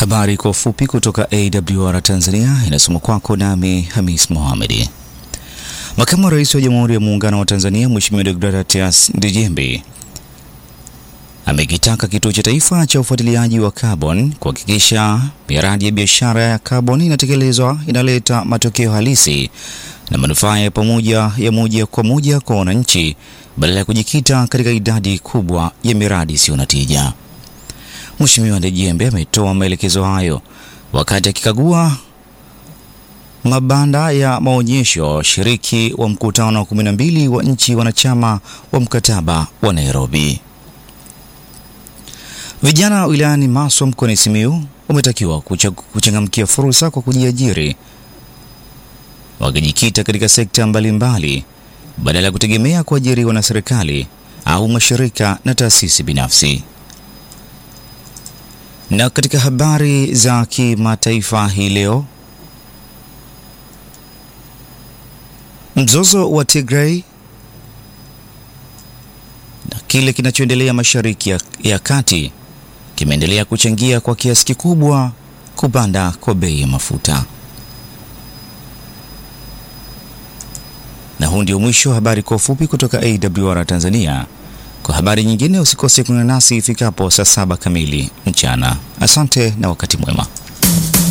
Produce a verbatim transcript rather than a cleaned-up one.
Habari kwa ufupi kutoka A W R Tanzania inasoma kwako nami Hamis Mohamed. Makamu wa Rais wa Jamhuri ya Muungano wa Tanzania Mheshimiwa Deogratias Ndejembi amekitaka Kituo cha Taifa cha Ufuatiliaji wa Carbon kuhakikisha miradi ya biashara ya carbon inatekelezwa inaleta matokeo halisi na manufaa ya pamoja ya moja kwa moja kwa wananchi badala ya kujikita katika idadi kubwa ya miradi isiyo na tija. Mheshimiwa Ndejembi ametoa maelekezo hayo wakati akikagua mabanda ya maonyesho shiriki wa mkutano wa kumi na mbili wa nchi wanachama wa mkataba wa Nairobi. Vijana wilayani Maswa mkoani Simiyu wametakiwa kuchangamkia fursa kwa kujiajiri, wakijikita katika sekta mbalimbali badala ya kutegemea kuajiriwa na serikali au mashirika na taasisi binafsi. Na katika habari za kimataifa hii leo, mzozo wa Tigray na kile kinachoendelea Mashariki ya, ya Kati kimeendelea kuchangia kwa kiasi kikubwa kupanda kwa bei ya mafuta. Na huu ndio mwisho habari kwa ufupi kutoka A W R Tanzania. Kwa habari nyingine usikose kuungana nasi ifikapo saa saba kamili mchana. Asante na wakati mwema.